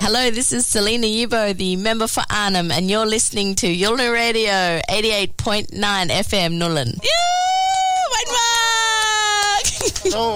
Hello, this is Selena Yubo, the member for Arnhem, and you're listening to Yulna Radio 88.9 FM Nullen. Wait, Mark!